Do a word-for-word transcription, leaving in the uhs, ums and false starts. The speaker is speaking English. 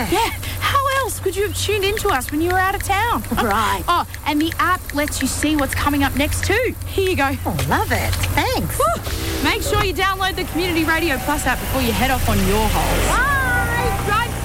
Yeah. How else could you have tuned into us when you were out of town? Right. Oh, and the app lets you see what's coming up next too. Here you go. Oh, love it. Thanks. Woo. Make sure you download the Community Radio Plus app before you head off on your hole. Bye. Drive